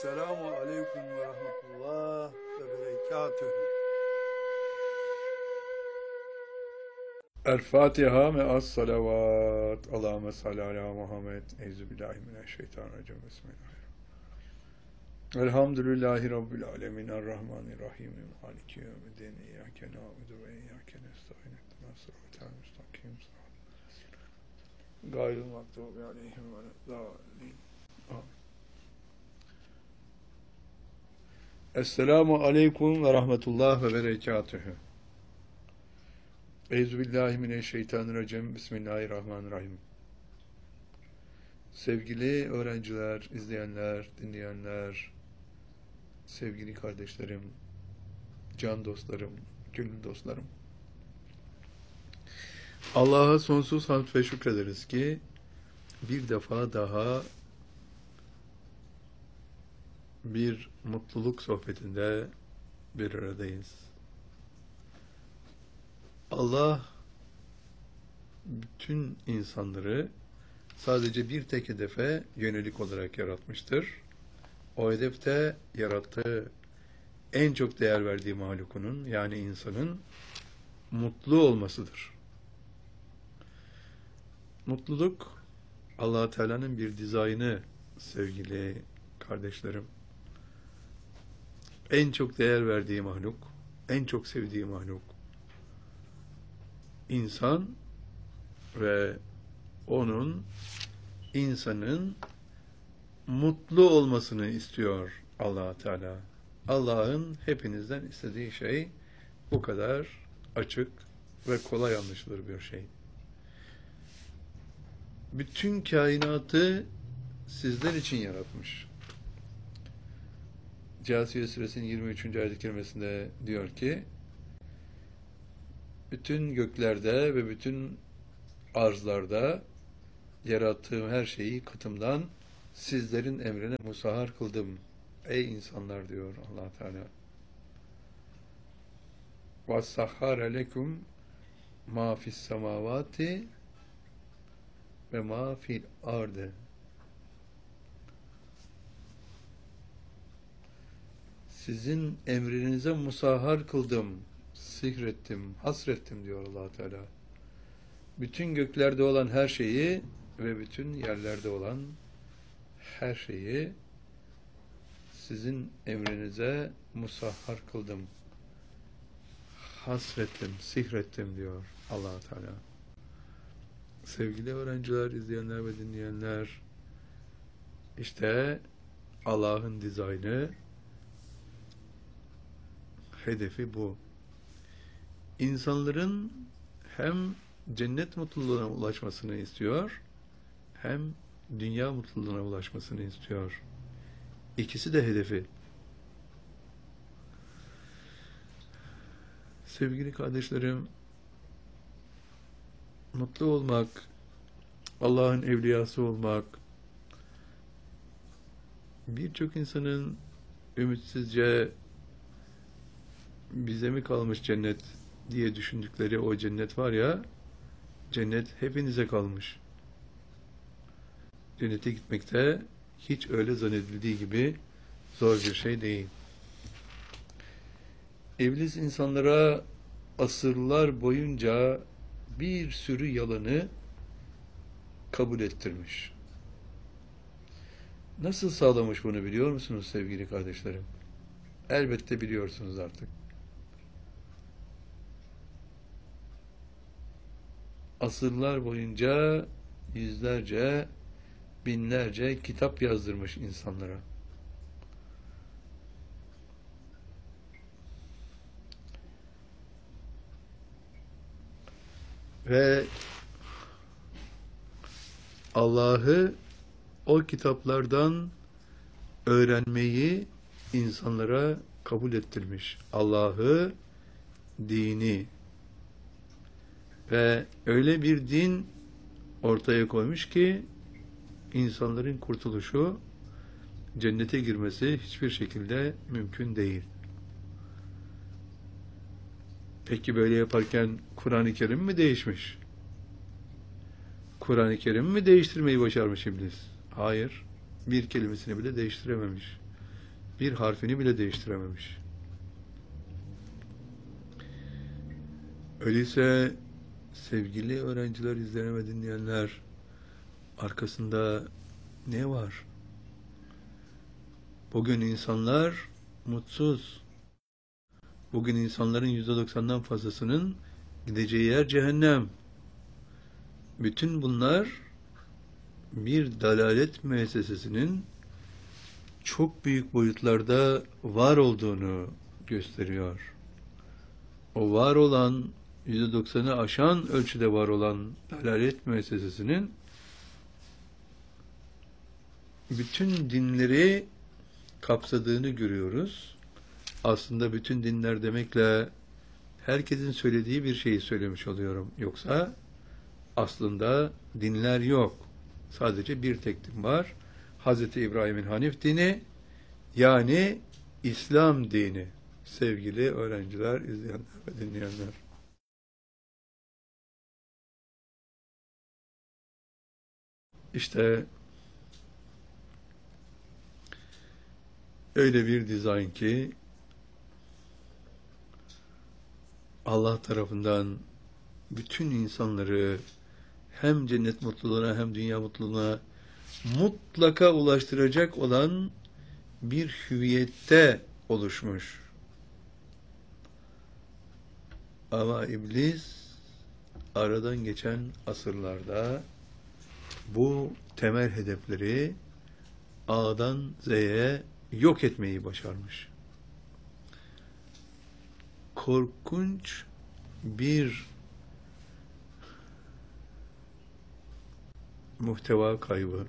Selamu aleyküm ve rahmetullah ve berekatühü. El Fatiha ve as salavat. Allahümme salli ala Muhammed. Euzubillahimineşşeytanirracim. Bismillahirrahmanirrahim. Elhamdülillahi Rabbil alemin. Errahmanirrahim. Maliki yevmiddin. İyyâke na'budu ve iyyâke nestaîn. İhdinas sıratal müstakîm. Gayril mağdûbi aleyhim veleddâllîn. Amin. Esselamu aleyküm ve rahmetullah ve berekatühü. Euzubillahimineşşeytanirracim. Bismillahirrahmanirrahim. Sevgili öğrenciler, izleyenler, dinleyenler, sevgili kardeşlerim, can dostlarım, gönül dostlarım. Allah'a sonsuz hamd ve şükrederiz ki bir defa daha bir mutluluk sohbetinde bir aradayız. Allah bütün insanları sadece bir tek hedefe yönelik olarak yaratmıştır. O hedefte yarattığı en çok değer verdiği mahlukunun, yani insanın mutlu olmasıdır. Mutluluk Allah Teala'nın bir dizaynı sevgili kardeşlerim. En çok değer verdiği mahluk, en çok sevdiği mahluk insan ve insanın mutlu olmasını istiyor Allah Teala. Allah'ın hepinizden istediği şey bu kadar açık ve kolay anlaşılır bir şey. Bütün kainatı sizler için yaratmış. Câsiye Suresinin 23. ayet-i kerimesinde diyor ki, bütün göklerde ve bütün arzlarda yarattığım her şeyi katımdan sizlerin emrine musahhar kıldım. Ey insanlar diyor Allah Teala. وَسَخَّرَ لَكُمْ مَا فِي السَّمَاوَاتِ وَمَا فِي الْأَرْضِ. Sizin emrinize musahhar kıldım, sihrettim, hasrettim diyor Allah Teala. Bütün göklerde olan her şeyi ve bütün yerlerde olan her şeyi sizin emrinize musahhar kıldım, hasrettim, sihrettim diyor Allah Teala. Sevgili öğrenciler, izleyenler ve dinleyenler, işte Allah'ın dizaynı, hedefi bu. İnsanların hem cennet mutluluğuna ulaşmasını istiyor, hem dünya mutluluğuna ulaşmasını istiyor. İkisi de hedefi. Sevgili kardeşlerim, mutlu olmak, Allah'ın evliyası olmak, birçok insanın ümitsizce bize mi kalmış cennet diye düşündükleri o cennet var ya, cennet hepinize kalmış. Cennete gitmekte hiç öyle zannedildiği gibi zor bir şey değil. İblis insanlara asırlar boyunca bir sürü yalanı kabul ettirmiş. Nasıl sağlamış bunu biliyor musunuz sevgili kardeşlerim? Elbette biliyorsunuz artık. Asırlar boyunca yüzlerce, binlerce kitap yazdırmış insanlara. Ve Allah'ı o kitaplardan öğrenmeyi insanlara kabul ettirmiş. Allah'ı, dini ve öyle bir din ortaya koymuş ki insanların kurtuluşu, cennete girmesi hiçbir şekilde mümkün değil. Peki böyle yaparken Kur'an-ı Kerim mi değişmiş? Kur'an-ı Kerim mi değiştirmeyi başarmış iblis? Hayır. Bir kelimesini bile değiştirememiş. bir harfini bile değiştirememiş. Öyleyse sevgili öğrenciler, izleyen ve dinleyenler, arkasında ne var? Bugün insanlar mutsuz. Bugün insanların %90'dan fazlasının gideceği yer cehennem. Bütün bunlar bir dalalet müessesesinin çok büyük boyutlarda var olduğunu gösteriyor. O var olan, %90'ı aşan ölçüde var olan dalalet müessesesinin bütün dinleri kapsadığını görüyoruz. Aslında bütün dinler demekle herkesin söylediği bir şeyi söylemiş oluyorum. Yoksa aslında dinler yok. Sadece bir tek din var. Hz. İbrahim'in Hanif dini, yani İslam dini. Sevgili öğrenciler, izleyenler ve dinleyenler. İşte öyle bir dizayn ki Allah tarafından bütün insanları hem cennet mutluluğuna hem dünya mutluluğuna mutlaka ulaştıracak olan bir hüviyette oluşmuş. Ama iblis aradan geçen asırlarda bu temel hedefleri A'dan Z'ye yok etmeyi başarmış. Korkunç bir muhteva kaybı,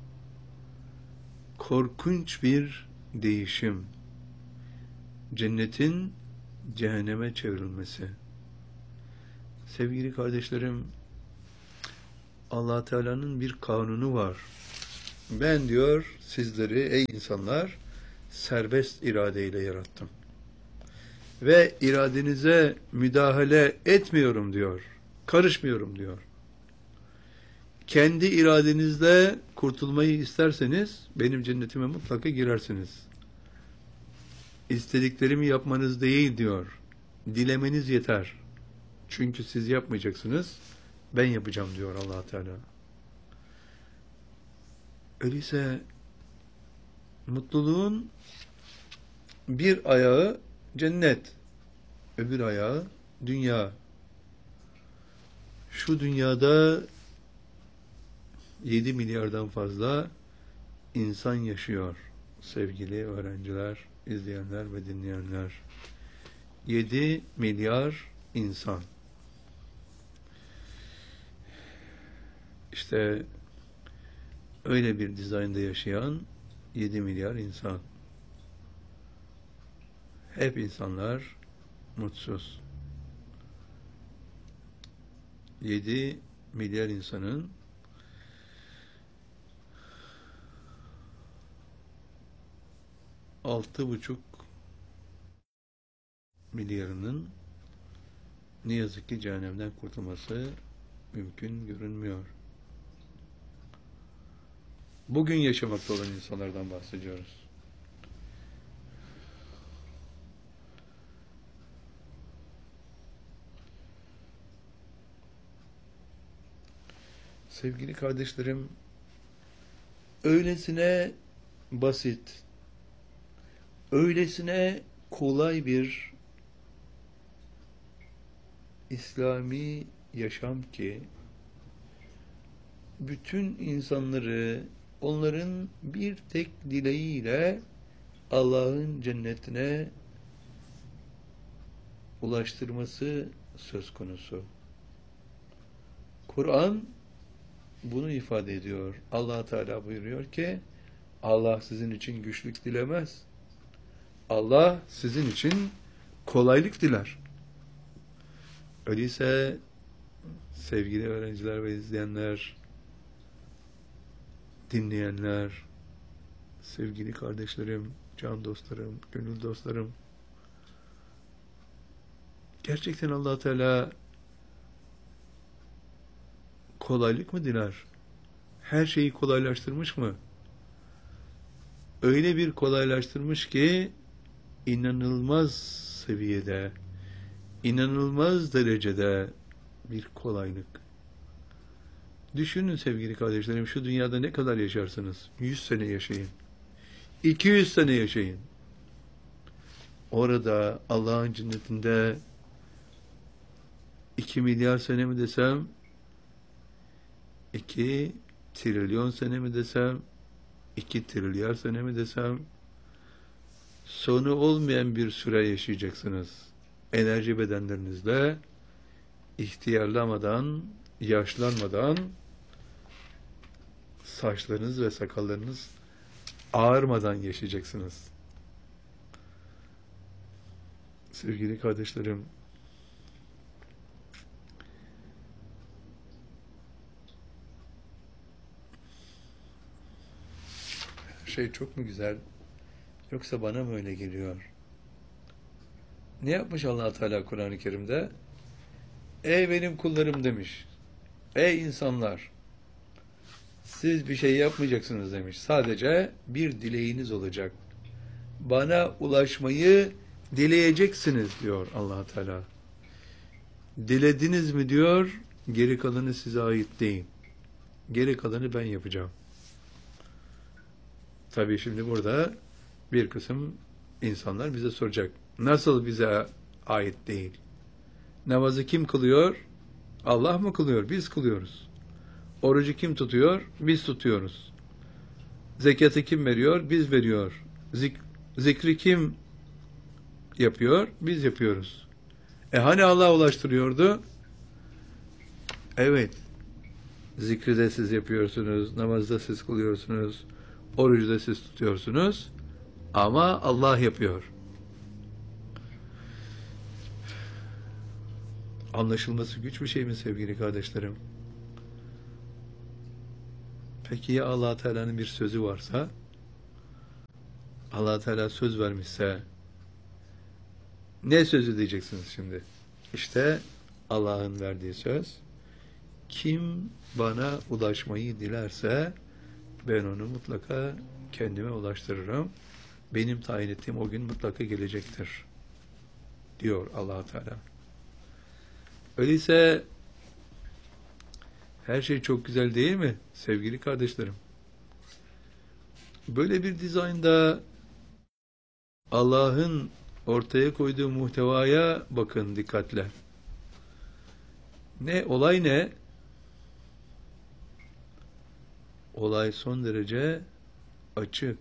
korkunç bir değişim, cennetin cehenneme çevrilmesi. Sevgili kardeşlerim, Allah Teala'nın bir kanunu var. Ben diyor sizleri ey insanlar serbest iradeyle yarattım. Ve iradenize müdahale etmiyorum diyor. Karışmıyorum diyor. Kendi iradenizle kurtulmayı isterseniz benim cennetime mutlaka girersiniz. İstediklerimi yapmanız değil diyor. Dilemeniz yeter. Çünkü siz yapmayacaksınız. Ben yapacağım diyor Allah Teala. Öyleyse mutluluğun bir ayağı cennet, öbür ayağı dünya. Şu dünyada 7 milyardan fazla insan yaşıyor sevgili öğrenciler, izleyenler ve dinleyenler. 7 milyar insan. İşte öyle bir dizaynda yaşayan 7 milyar insan. Hep insanlar mutsuz. 7 milyar insanın 6,5 milyarının ne yazık ki cehennemden kurtulması mümkün görünmüyor. Bugün yaşamakta olan insanlardan bahsediyoruz. Sevgili kardeşlerim, öylesine basit, öylesine kolay bir İslami yaşam ki bütün insanları onların bir tek dileğiyle Allah'ın cennetine ulaştırması söz konusu. Kur'an bunu ifade ediyor. Allah Teala buyuruyor ki Allah sizin için güçlük dilemez. Allah sizin için kolaylık diler. Öyleyse sevgili öğrenciler ve izleyenler, dinleyenler, sevgili kardeşlerim, can dostlarım, gönül dostlarım, gerçekten Allah Teala kolaylık mı diler? Her şeyi kolaylaştırmış mı? öyle bir kolaylaştırmış ki inanılmaz seviyede, inanılmaz derecede bir kolaylık. Düşünün sevgili kardeşlerim, şu dünyada ne kadar yaşarsınız? 100 sene yaşayın. 200 sene yaşayın. Orada Allah'ın cennetinde 2 milyar sene mi desem, 2 trilyon sene mi desem, 2 trilyar sene mi desem, sonu olmayan bir süre yaşayacaksınız. Enerji bedenlerinizle, ihtiyarlamadan, yaşlanmadan, saçlarınız ve sakallarınız ağarmadan yaşayacaksınız. Sevgili kardeşlerim, her şey çok mu güzel, yoksa bana mı öyle geliyor? Ne yapmış Allah Teala Kur'an-ı Kerim'de? Ey benim kullarım demiş. Ey insanlar, siz bir şey yapmayacaksınız demiş. Sadece bir dileğiniz olacak. Bana ulaşmayı dileyeceksiniz diyor Allah Teala. Dilediniz mi diyor, geri kalanı size ait değil. Geri kalanı ben yapacağım. Tabii şimdi burada bir kısım insanlar bize soracak. Nasıl bize ait değil? Namazı kim kılıyor? Allah mı kılıyor? Biz kılıyoruz. Orucu kim tutuyor? Biz tutuyoruz. Zekatı kim veriyor? Biz veriyor. Zikri kim yapıyor? Biz yapıyoruz. Hani Allah ulaştırıyordu? Evet. Zikri de siz yapıyorsunuz, namazda siz kılıyorsunuz, orucu da siz tutuyorsunuz. Ama Allah yapıyor. Anlaşılması güç bir şey mi sevgili kardeşlerim? Peki ya Allah Teala'nın bir sözü varsa, Allah Teala söz vermişse, ne sözü diyeceksiniz şimdi? İşte Allah'ın verdiği söz, kim bana ulaşmayı dilerse ben onu mutlaka kendime ulaştırırım. Benim tayin ettiğim o gün mutlaka gelecektir diyor Allah Teala. Öyleyse her şey çok güzel değil mi sevgili kardeşlerim? Böyle bir dizaynda Allah'ın ortaya koyduğu muhtevaya bakın dikkatle. Olay ne? Olay son derece açık.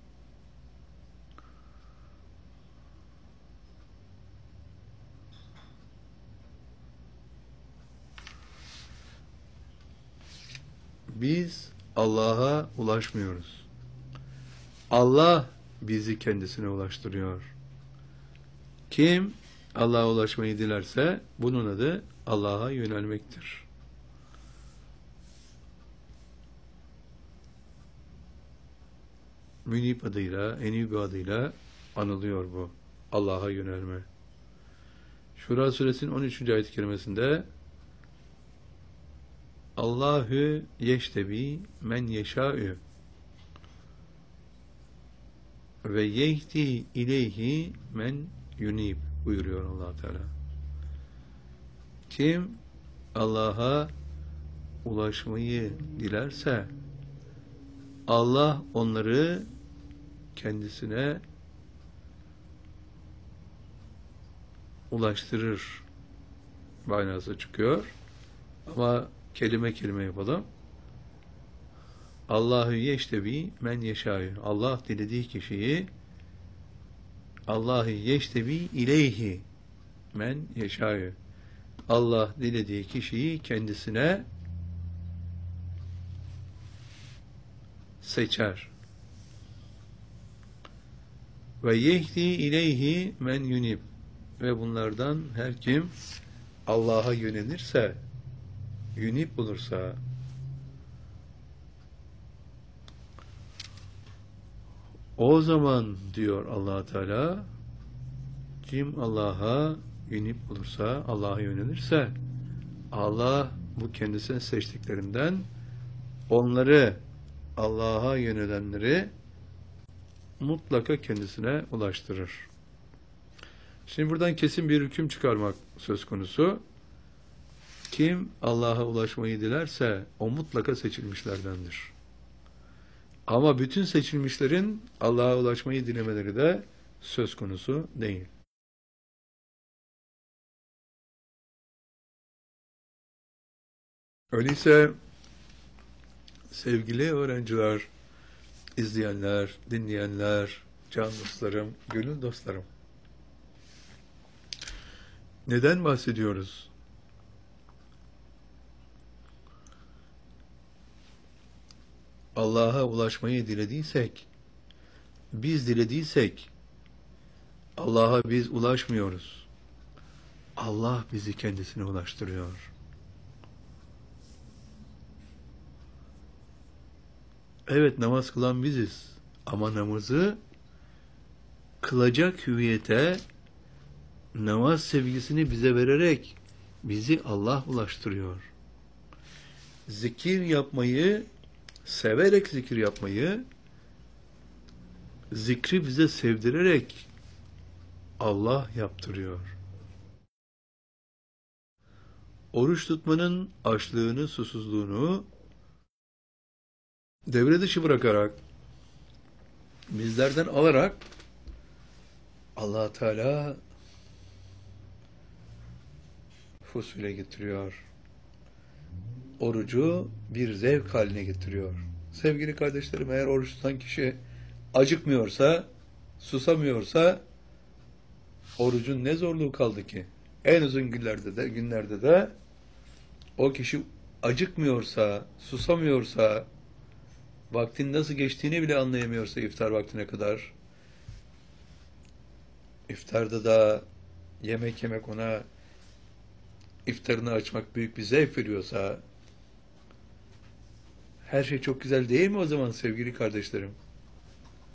Biz Allah'a ulaşmıyoruz. Allah bizi kendisine ulaştırıyor. Kim Allah'a ulaşmayı dilerse bunun adı Allah'a yönelmektir. Münib adıyla, Enib adıyla anılıyor bu. Allah'a yönelme. Şura suresinin 13. ayet-i kerimesinde Allahu yeştebi men yeşâ'ü ve yehdi ileyhi men yunib buyuruyor Allah Teala. Kim Allah'a ulaşmayı dilerse Allah onları kendisine ulaştırır manası çıkıyor. Ama kelime kelime yapalım. Allahu yeştebi men yeşâ'ü. Allah dilediği kişiyi Allahu yeştebi ileyhi men yeşâ'ü. Allah dilediği kişiyi kendisine seçer. Ve yehdi ileyhi men yunib. Ve bunlardan her kim Allah'a yönelirse, yunib olursa, o zaman diyor Allah Teala, kim Allah'a yönelip olursa, Allah'a yönelirse, Allah bu kendisine seçtiklerinden onları, Allah'a yönelenleri mutlaka kendisine ulaştırır. Şimdi buradan kesin bir hüküm çıkarmak söz konusu. Kim Allah'a ulaşmayı dilerse o mutlaka seçilmişlerdendir. Ama bütün seçilmişlerin Allah'a ulaşmayı dilemeleri de söz konusu değil. Öyleyse sevgili öğrenciler, izleyenler, dinleyenler, can dostlarım, gönül dostlarım. Neden bahsediyoruz? Allah'a ulaşmayı dilediysek, biz dilediysek, Allah'a biz ulaşmıyoruz. Allah bizi kendisine ulaştırıyor. Evet, namaz kılan biziz. Ama namazı kılacak hüviyete, namaz sevgisini bize vererek bizi Allah ulaştırıyor. Zikir yapmayı, severek zikir yapmayı, zikri bize sevdirerek Allah yaptırıyor. Oruç tutmanın açlığını, susuzluğunu devre dışı bırakarak, bizlerden alarak Allah Teala fusule getiriyor. Orucu bir zevk haline getiriyor. Sevgili kardeşlerim, eğer oruç tutan kişi acıkmıyorsa, susamıyorsa orucun ne zorluğu kaldı ki? En uzun günlerde de o kişi acıkmıyorsa, susamıyorsa, vaktin nasıl geçtiğini bile anlayamıyorsa iftar vaktine kadar, iftarda da yemek yemek ona iftarını açmak büyük bir zevk veriyorsa, her şey çok güzel değil mi o zaman sevgili kardeşlerim?